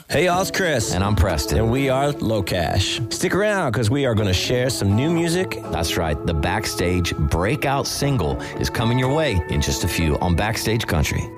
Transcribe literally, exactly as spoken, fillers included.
Hey, y'all, it's Chris. And I'm Preston. And we are Low Cash. Stick around because we are going to share some new music. That's right. The Backstage breakout single is coming your way in just a few on Backstage Country.